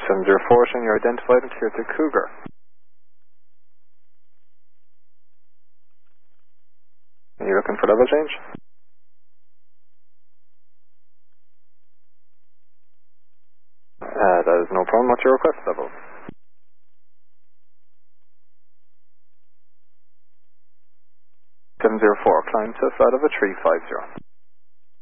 704, showing you're identified and cleared to Cougar. Are you looking for level change? That is no problem. What's your request level? 704, climb to flight of a 350.